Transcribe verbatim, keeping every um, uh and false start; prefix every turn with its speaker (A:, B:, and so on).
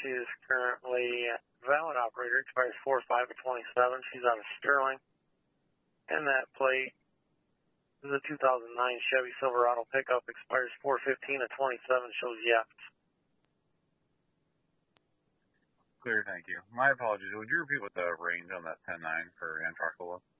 A: She is currently valid operator, expires four five of twenty-seven. She's out of Sterling. And that plate is a two thousand nine Chevy Silverado pickup, expires four fifteen of twenty-seven, shows yes.
B: Clear, thank you. My apologies. Would you repeat what the range on that ten nine for Antarctica was?